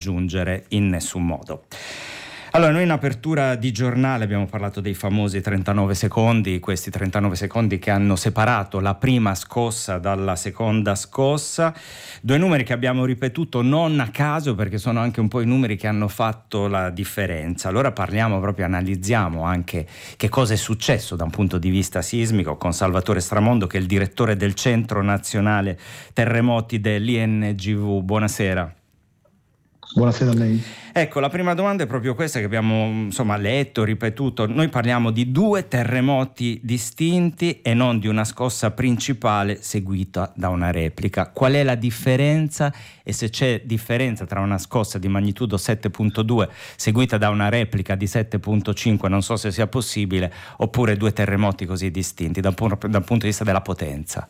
raggiungere in nessun modo. Allora, noi in apertura di giornale abbiamo parlato dei famosi 39 secondi, questi 39 secondi che hanno separato la prima scossa dalla seconda scossa, due numeri che abbiamo ripetuto non a caso perché sono anche un po' i numeri che hanno fatto la differenza. Allora analizziamo anche che cosa è successo da un punto di vista sismico con Salvatore Stramondo, che è il direttore del Centro Nazionale Terremoti dell'INGV. Buonasera. Buonasera a lei. Ecco, la prima domanda è proprio questa che abbiamo letto, ripetuto. Noi parliamo di due terremoti distinti e non di una scossa principale seguita da una replica. Qual è la differenza e se c'è differenza tra una scossa di magnitudo 7.2 seguita da una replica di 7.5, non so se sia possibile, oppure due terremoti così distinti dal punto di vista della potenza?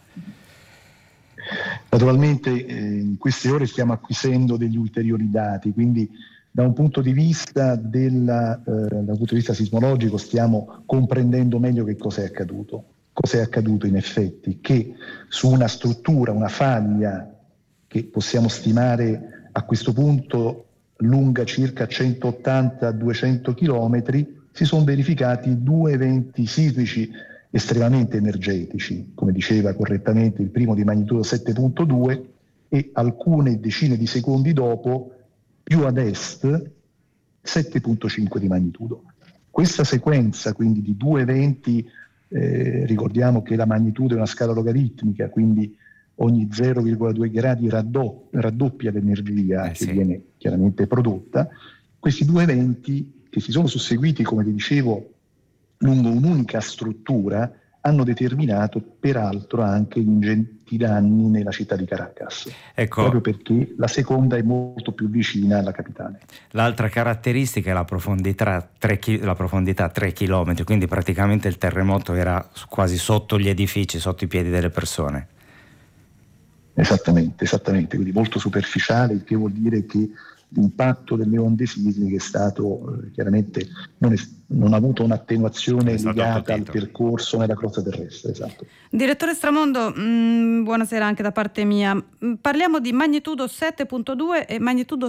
Naturalmente in queste ore stiamo acquisendo degli ulteriori dati, quindi da un punto di vista dal punto di vista sismologico stiamo comprendendo meglio che cosa è accaduto. Cosa è accaduto in effetti? Che su una struttura, una faglia che possiamo stimare a questo punto lunga circa 180-200 chilometri, si sono verificati due eventi sismici estremamente energetici, come diceva correttamente il primo di magnitudo 7.2 e alcune decine di secondi dopo, più ad est, 7.5 di magnitudo. Questa sequenza quindi di due eventi, ricordiamo che la magnitudo è una scala logaritmica, quindi ogni 0,2 gradi raddoppia l'energia che viene chiaramente prodotta. Questi due eventi che si sono susseguiti, come vi dicevo, lungo un'unica struttura, hanno determinato peraltro anche ingenti danni nella città di Caracas, proprio perché la seconda è molto più vicina alla capitale. L'altra caratteristica è la profondità 3 km, quindi praticamente il terremoto era quasi sotto gli edifici, sotto i piedi delle persone. Esattamente, quindi molto superficiale, il che vuol dire che l'impatto delle onde sismiche è stato chiaramente non ha avuto un'attenuazione legata al percorso nella crosta terrestre. Esatto. Direttore Stramondo, buonasera anche da parte mia. Parliamo di magnitudo 7.2 e magnitudo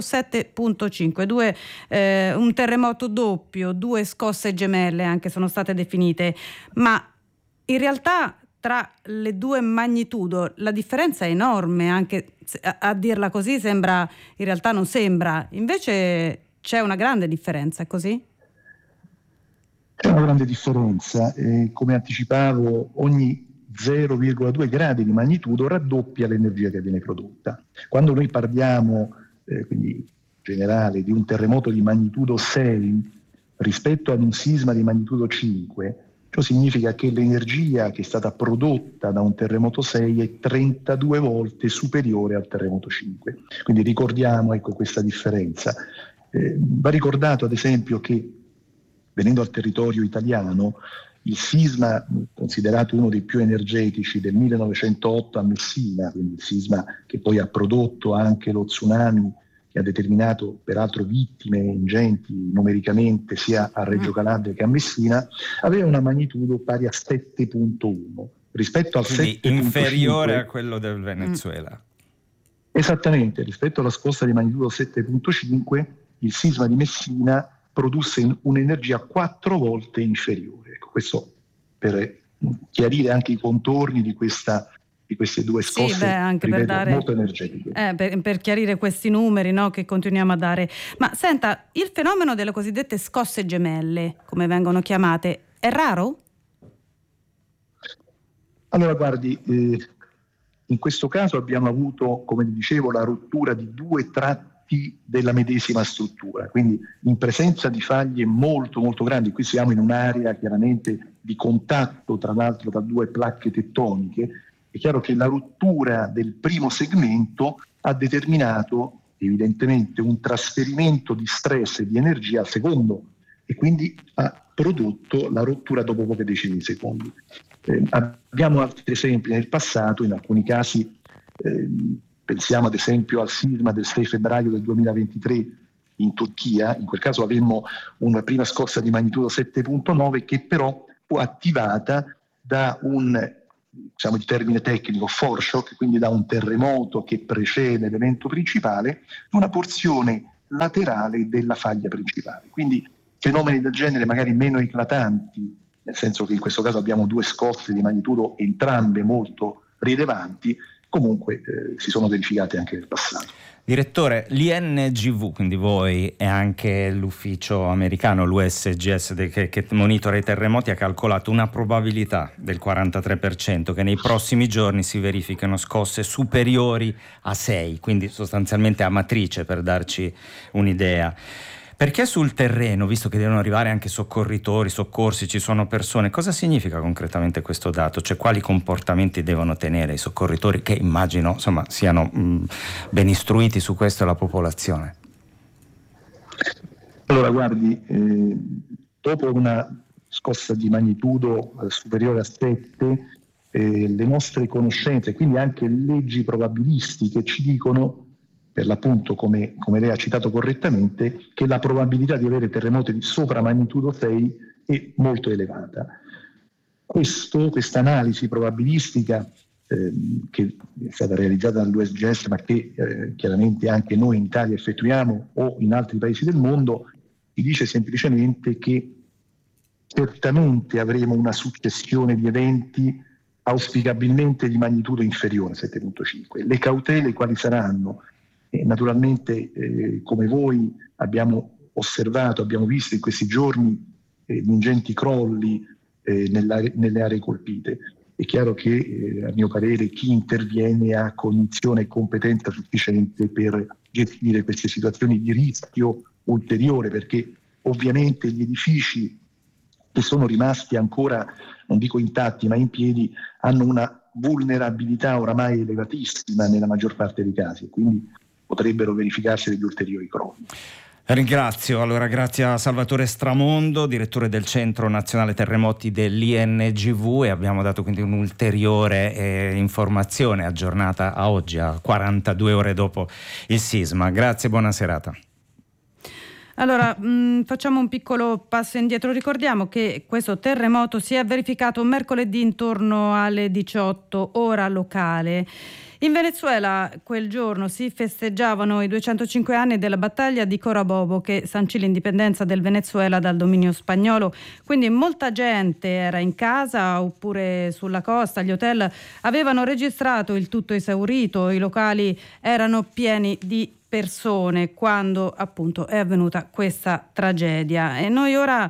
7.5, un terremoto doppio, due scosse gemelle anche sono state definite, ma in realtà tra le due magnitudo la differenza è enorme, anche a dirla così sembra, in realtà non sembra, invece c'è una grande differenza, è così? C'è una grande differenza, come anticipavo ogni 0,2 gradi di magnitudo raddoppia l'energia che viene prodotta. Quando noi parliamo, quindi in generale, di un terremoto di magnitudo 6 rispetto ad un sisma di magnitudo 5, ciò significa che l'energia che è stata prodotta da un terremoto 6 è 32 volte superiore al terremoto 5. Quindi ricordiamo questa differenza. Va ricordato ad esempio che, venendo al territorio italiano, il sisma considerato uno dei più energetici del 1908 a Messina, quindi il sisma che poi ha prodotto anche lo tsunami, che ha determinato peraltro vittime ingenti numericamente sia a Reggio Calabria che a Messina, aveva una magnitudo pari a 7.1 rispetto al 7.5, inferiore a quello del Venezuela. Esattamente, rispetto alla scossa di magnitudo 7.5 il sisma di Messina produsse un'energia 4 volte inferiore. Ecco, questo per chiarire anche i contorni di queste due scosse, anche ripeto, per dare, molto energetiche. Per chiarire questi numeri, no, che continuiamo a dare. Ma senta, il fenomeno delle cosiddette scosse gemelle, come vengono chiamate, è raro? Allora, guardi, in questo caso abbiamo avuto, come dicevo, la rottura di due tratti della medesima struttura, quindi in presenza di faglie molto molto grandi. Qui siamo in un'area chiaramente di contatto, tra l'altro, tra due placche tettoniche. È chiaro che la rottura del primo segmento ha determinato evidentemente un trasferimento di stress e di energia al secondo e quindi ha prodotto la rottura dopo poche decine di secondi. Abbiamo altri esempi nel passato, in alcuni casi pensiamo ad esempio al sisma del 6 febbraio del 2023 in Turchia. In quel caso avemmo una prima scossa di magnitudo 7.9 che però fu attivata da un, diciamo di termine tecnico, foreshock, quindi da un terremoto che precede l'evento principale, una porzione laterale della faglia principale. Quindi fenomeni del genere magari meno eclatanti, nel senso che in questo caso abbiamo 2 scosse di magnitudo entrambe molto rilevanti, comunque si sono verificate anche nel passato. Direttore, l'INGV, quindi voi e anche l'ufficio americano, l'USGS, che monitora i terremoti, ha calcolato una probabilità del 43% che nei prossimi giorni si verifichino scosse superiori a 6, quindi sostanzialmente a matrice, per darci un'idea. Perché sul terreno, visto che devono arrivare anche soccorritori, soccorsi, ci sono persone, cosa significa concretamente questo dato? Cioè quali comportamenti devono tenere i soccorritori, che immagino siano ben istruiti su questo, la popolazione? Allora guardi, dopo una scossa di magnitudo superiore a 7, le nostre conoscenze, quindi anche leggi probabilistiche, ci dicono, per l'appunto, come lei ha citato correttamente, che la probabilità di avere terremoti di sopra magnitudo 6 è molto elevata. Questa analisi probabilistica che è stata realizzata dall'USGS, ma che chiaramente anche noi in Italia effettuiamo o in altri paesi del mondo, ci dice semplicemente che certamente avremo una successione di eventi auspicabilmente di magnitudo inferiore a 7.5. Le cautele quali saranno? Naturalmente, come voi abbiamo osservato, abbiamo visto in questi giorni gli ingenti crolli nelle aree colpite. È chiaro che, a mio parere, chi interviene ha cognizione e competenza sufficiente per gestire queste situazioni di rischio ulteriore, perché ovviamente gli edifici che sono rimasti ancora, non dico intatti, ma in piedi, hanno una vulnerabilità oramai elevatissima nella maggior parte dei casi, quindi potrebbero verificarsi degli ulteriori crolli. Ringrazio, allora grazie a Salvatore Stramondo, direttore del Centro Nazionale Terremoti dell'INGV, e abbiamo dato quindi un'ulteriore informazione aggiornata a oggi, a 42 ore dopo il sisma. Grazie, buona serata. Allora, facciamo un piccolo passo indietro. Ricordiamo che questo terremoto si è verificato mercoledì intorno alle 18 ora locale. In Venezuela quel giorno si festeggiavano i 205 anni della battaglia di Carabobo, che sancì l'indipendenza del Venezuela dal dominio spagnolo, quindi molta gente era in casa oppure sulla costa, gli hotel avevano registrato il tutto esaurito, i locali erano pieni di persone quando appunto è avvenuta questa tragedia. E noi ora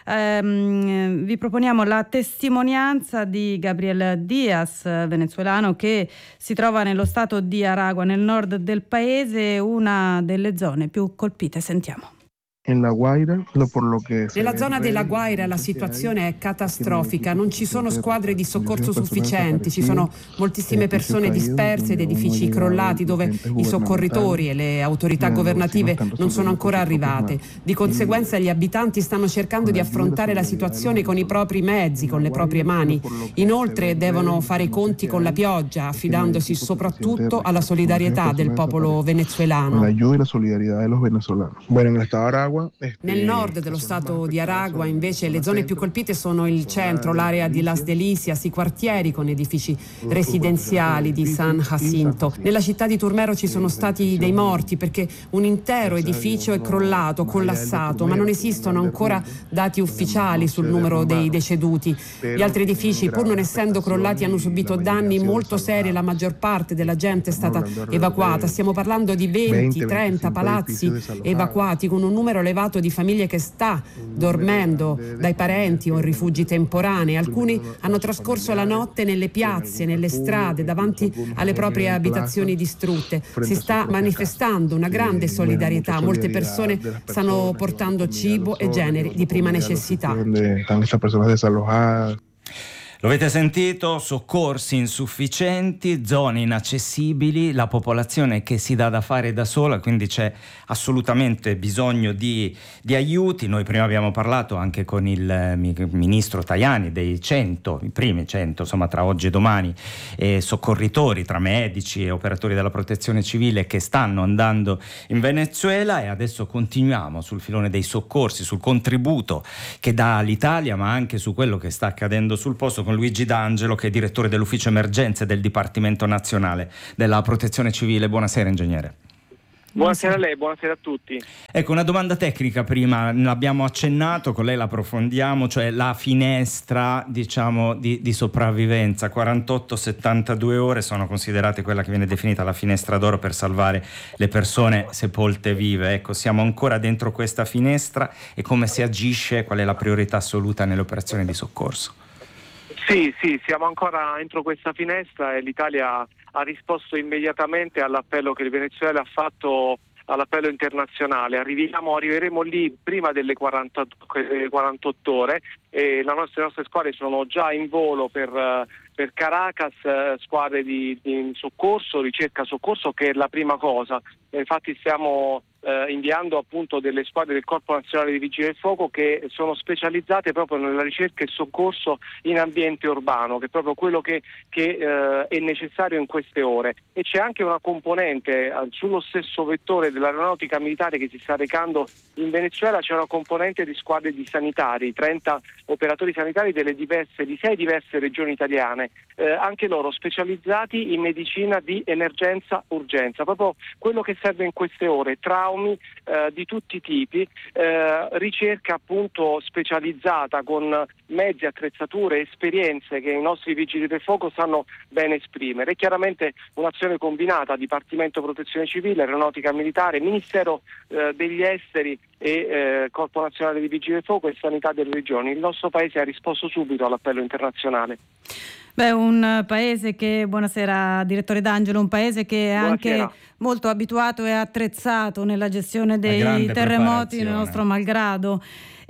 vi proponiamo la testimonianza di Gabriel Diaz, venezuelano, che si trova nello stato di Aragua, nel nord del paese, una delle zone più colpite. Sentiamo. Nella zona della Guaira la situazione è catastrofica, non ci sono squadre di soccorso sufficienti, ci sono moltissime persone disperse ed edifici crollati dove i soccorritori e le autorità governative non sono ancora arrivate. Di conseguenza gli abitanti stanno cercando di affrontare la situazione con i propri mezzi, con le proprie mani. Inoltre devono fare i conti con la pioggia, affidandosi soprattutto alla solidarietà del popolo venezuelano. Nel nord dello stato di Aragua, invece, le zone più colpite sono il centro, l'area di Las Delicias, i quartieri con edifici residenziali di San Jacinto. Nella città di Turmero ci sono stati dei morti perché un intero edificio è crollato, collassato, ma non esistono ancora dati ufficiali sul numero dei deceduti. Gli altri edifici, pur non essendo crollati, hanno subito danni molto seri e la maggior parte della gente è stata evacuata. Stiamo parlando di 20-30 palazzi evacuati, con un numero elevato di famiglie che sta dormendo dai parenti o in rifugi temporanei. Alcuni hanno trascorso la notte nelle piazze, nelle strade, davanti alle proprie abitazioni distrutte. Si sta manifestando una grande solidarietà. Molte persone stanno portando cibo e generi di prima necessità. Lo avete sentito? Soccorsi insufficienti, zone inaccessibili, la popolazione che si dà da fare da sola, quindi c'è assolutamente bisogno di aiuti. Noi prima abbiamo parlato anche con il ministro Tajani dei 100, i primi 100, insomma, tra oggi e domani, soccorritori, tra medici e operatori della protezione civile che stanno andando in Venezuela, e adesso continuiamo sul filone dei soccorsi, sul contributo che dà l'Italia, ma anche su quello che sta accadendo sul posto, con Luigi D'Angelo, che è direttore dell'ufficio emergenze del Dipartimento Nazionale della Protezione Civile. Buonasera, ingegnere. Buonasera a lei, buonasera a tutti. Ecco, una domanda tecnica prima, l'abbiamo accennato, con lei la approfondiamo, cioè la finestra, diciamo, di sopravvivenza. 48-72 ore sono considerate quella che viene definita la finestra d'oro per salvare le persone sepolte vive. Ecco, siamo ancora dentro questa finestra e come si agisce, qual è la priorità assoluta nelle operazioni di soccorso? Sì, siamo ancora entro questa finestra e l'Italia ha risposto immediatamente all'appello che il Venezuela ha fatto, all'appello internazionale. Arriveremo lì prima delle 48 ore e le nostre squadre sono già in volo per Caracas, squadre di soccorso, ricerca soccorso, che è la prima cosa. Infatti stiamo inviando appunto delle squadre del Corpo Nazionale di Vigili del Fuoco che sono specializzate proprio nella ricerca e soccorso in ambiente urbano, che è proprio quello che è necessario in queste ore. E c'è anche una componente sullo stesso vettore dell'aeronautica militare che si sta recando in Venezuela, c'è una componente di squadre di sanitari, 30 operatori sanitari di 6 diverse regioni italiane, anche loro specializzati in medicina di emergenza urgenza, proprio quello che serve in queste ore, traumi di tutti i tipi, ricerca appunto specializzata con mezzi, attrezzature, esperienze che i nostri vigili del fuoco sanno bene esprimere. E chiaramente un'azione combinata, Dipartimento Protezione Civile, Aeronautica Militare, Ministero degli Esteri e Corpo Nazionale di Vigili del Fuoco e Sanità delle Regioni. Il nostro Paese ha risposto subito all'appello internazionale. Un paese che, buonasera direttore D'Angelo, un paese che è anche molto abituato e attrezzato nella gestione dei terremoti nel nostro malgrado.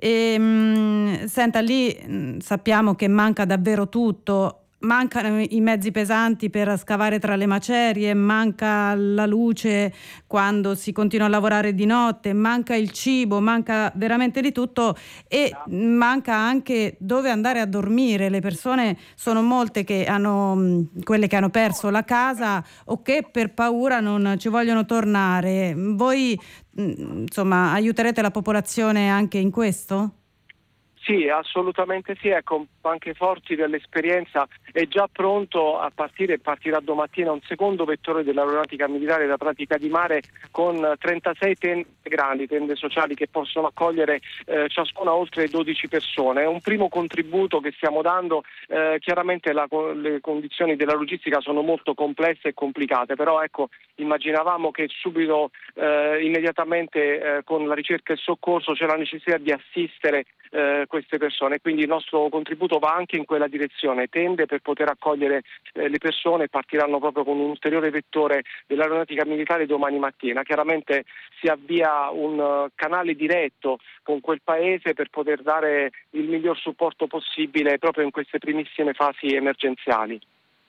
Senta, lì sappiamo che manca davvero tutto. Mancano i mezzi pesanti per scavare tra le macerie, manca la luce quando si continua a lavorare di notte, manca il cibo, manca veramente di tutto e manca anche dove andare a dormire. Le persone sono molte quelle che hanno perso la casa o che per paura non ci vogliono tornare. Voi insomma aiuterete la popolazione anche in questo? Sì, assolutamente sì, ecco, anche forti dell'esperienza è già pronto partirà domattina un secondo vettore dell'aeronautica militare da Pratica di Mare con 36 tende grandi, tende sociali che possono accogliere ciascuna oltre 12 persone. È un primo contributo che stiamo dando, chiaramente le condizioni della logistica sono molto complesse e complicate, però ecco, immaginavamo che subito, immediatamente con la ricerca e il soccorso c'è la necessità di assistere queste persone, quindi il nostro contributo va anche in quella direzione, tende per poter accogliere le persone, partiranno proprio con un ulteriore vettore dell'aeronautica militare domani mattina. Chiaramente si avvia un canale diretto con quel paese per poter dare il miglior supporto possibile proprio in queste primissime fasi emergenziali.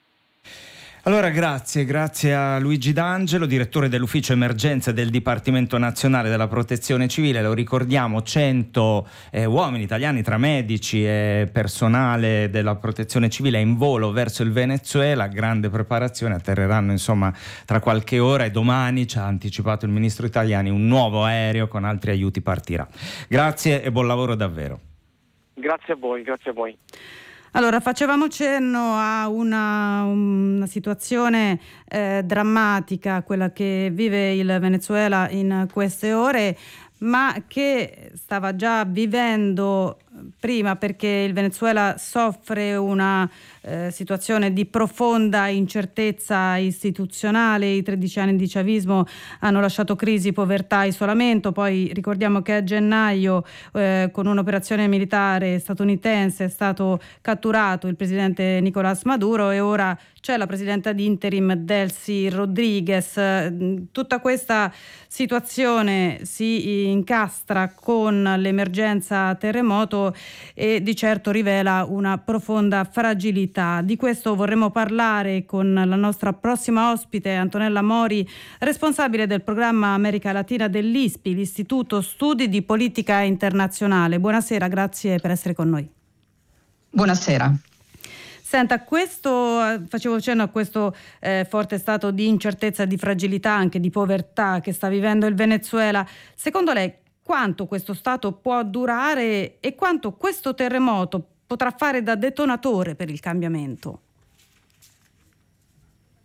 Allora grazie a Luigi D'Angelo, direttore dell'ufficio emergenze del Dipartimento Nazionale della Protezione Civile. Lo ricordiamo, 100 uomini italiani tra medici e personale della Protezione Civile in volo verso il Venezuela, grande preparazione, atterreranno insomma tra qualche ora e domani, ci ha anticipato il ministro Tajani, un nuovo aereo con altri aiuti partirà. Grazie e buon lavoro davvero. Grazie a voi. Allora, facevamo cenno a una situazione drammatica, quella che vive il Venezuela in queste ore, ma che stava già vivendo prima, perché il Venezuela soffre una situazione di profonda incertezza istituzionale. I 13 anni di chavismo hanno lasciato crisi, povertà, isolamento. Poi ricordiamo che a gennaio con un'operazione militare statunitense è stato catturato il presidente Nicolás Maduro e ora c'è la presidenta di interim Delcy Rodriguez. Tutta questa situazione si incastra con l'emergenza terremoto e di certo rivela una profonda fragilità. Di questo vorremmo parlare con la nostra prossima ospite, Antonella Mori, responsabile del programma America Latina dell'ISPI, l'Istituto Studi di Politica Internazionale. Buonasera, grazie per essere con noi. Buonasera. Senta, facevo cenno a questo forte stato di incertezza, di fragilità, anche di povertà che sta vivendo il Venezuela. Secondo lei, quanto questo stato può durare e quanto questo terremoto potrà fare da detonatore per il cambiamento?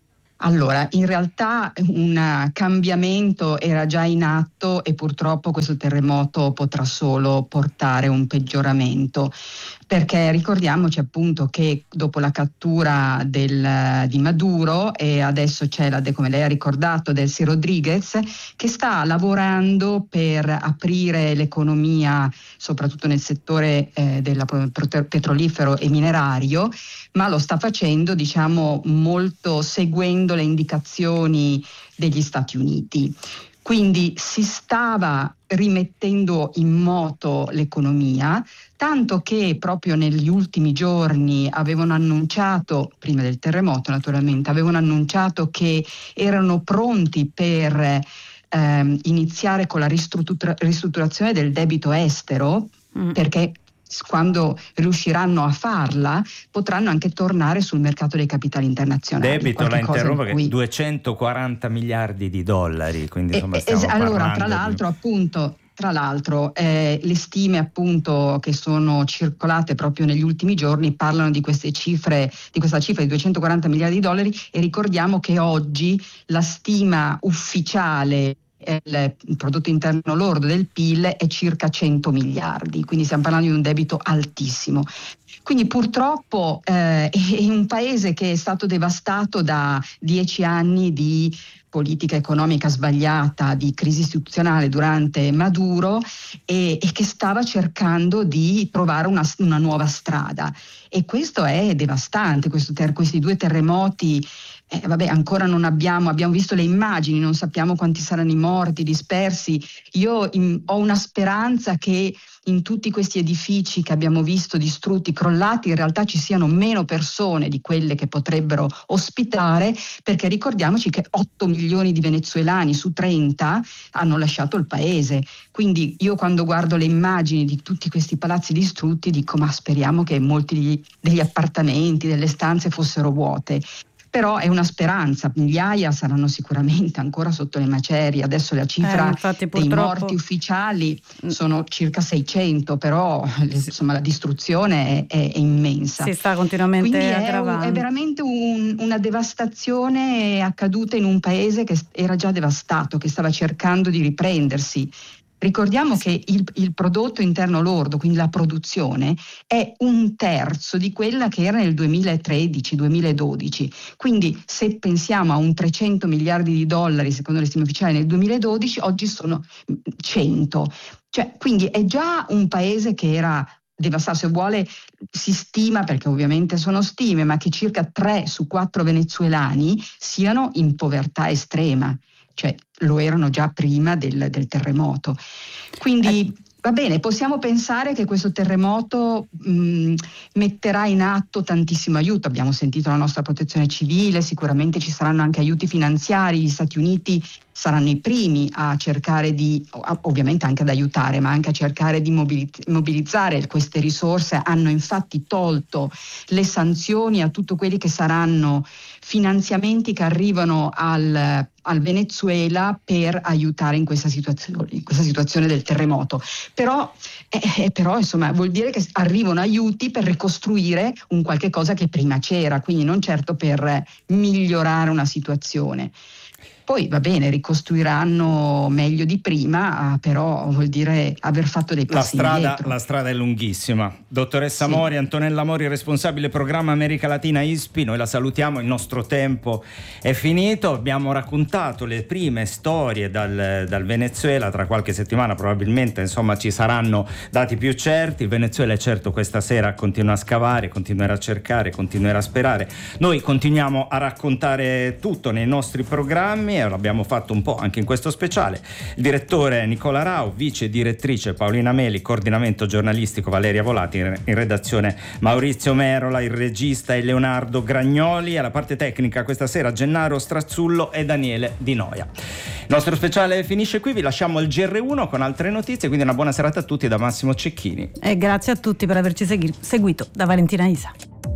Allora, in realtà un cambiamento era già in atto e purtroppo questo terremoto potrà solo portare un peggioramento, perché ricordiamoci appunto che dopo la cattura di Maduro, e adesso c'è come lei ha ricordato, Delcy Rodriguez, che sta lavorando per aprire l'economia soprattutto nel settore petrolifero e minerario, ma lo sta facendo molto seguendo le indicazioni degli Stati Uniti. Quindi si stava rimettendo in moto l'economia, tanto che proprio negli ultimi giorni avevano annunciato, prima del terremoto naturalmente, avevano annunciato che erano pronti per iniziare con la ristrutturazione del debito estero, perché quando riusciranno a farla potranno anche tornare sul mercato dei capitali internazionali. Debito, la interrompo, che 240 miliardi di dollari, quindi insomma stiamo allora, parlando tra l'altro, le stime appunto che sono circolate proprio negli ultimi giorni parlano di questa cifra di 240 miliardi di dollari, e ricordiamo che oggi la stima ufficiale, il prodotto interno lordo del PIL, è circa 100 miliardi, quindi stiamo parlando di un debito altissimo. Quindi purtroppo è un paese che è stato devastato da 10 anni di politica economica sbagliata, di crisi istituzionale durante Maduro, e che stava cercando di trovare una nuova strada, e questo è devastante. Questi due terremoti, ancora non abbiamo visto le immagini, non sappiamo quanti saranno i morti, dispersi. Io ho una speranza che in tutti questi edifici che abbiamo visto distrutti, crollati, in realtà ci siano meno persone di quelle che potrebbero ospitare, perché ricordiamoci che 8 milioni di venezuelani su 30 hanno lasciato il paese. Quindi io, quando guardo le immagini di tutti questi palazzi distrutti, dico: ma speriamo che molti degli appartamenti, delle stanze fossero vuote. Però è una speranza, migliaia saranno sicuramente ancora sotto le macerie. Adesso la cifra dei morti ufficiali sono circa 600, però insomma la distruzione è immensa. Si sta continuamente aggravando. È veramente una devastazione accaduta in un paese che era già devastato, che stava cercando di riprendersi. Ricordiamo che il prodotto interno lordo, quindi la produzione, è 1/3 di quella che era nel 2013-2012. Quindi se pensiamo a un 300 miliardi di dollari, secondo le stime ufficiali, nel 2012, oggi sono 100. Quindi è già un paese che era devastato. Se vuole, si stima, perché ovviamente sono stime, ma che circa 3 su 4 venezuelani siano in povertà estrema. Lo erano già prima del terremoto. Quindi va bene, possiamo pensare che questo terremoto metterà in atto tantissimo aiuto. Abbiamo sentito la nostra protezione civile, sicuramente ci saranno anche aiuti finanziari. Gli Stati Uniti saranno i primi a cercare ovviamente anche ad aiutare, ma anche a cercare di mobilizzare queste risorse. Hanno infatti tolto le sanzioni a tutti quelli che saranno finanziamenti che arrivano al Venezuela per aiutare in questa situazione del terremoto. Però insomma vuol dire che arrivano aiuti per ricostruire un qualche cosa che prima c'era, quindi non certo per migliorare una situazione. Poi va bene, ricostruiranno meglio di prima, però vuol dire aver fatto dei passi indietro. La strada è lunghissima. Dottoressa Mori, Antonella Mori, responsabile programma America Latina ISPI, noi la salutiamo, il nostro tempo è finito. Abbiamo raccontato le prime storie dal Venezuela. Tra qualche settimana probabilmente ci saranno dati più certi. Il Venezuela è certo questa sera continua a scavare, continuerà a cercare, continuerà a sperare. Noi continuiamo a raccontare tutto nei nostri programmi, e l'abbiamo fatto un po' anche in questo speciale. Il direttore Nicola Rau, vice direttrice Paolina Meli, coordinamento giornalistico Valeria Volati, in redazione Maurizio Merola, il regista è Leonardo Gragnoli, alla parte tecnica questa sera Gennaro Strazzullo e Daniele Di Noia. Il nostro speciale finisce qui, vi lasciamo al GR1 con altre notizie, quindi una buona serata a tutti da Massimo Cecchini. E grazie a tutti per averci seguito. Da Valentina Isa.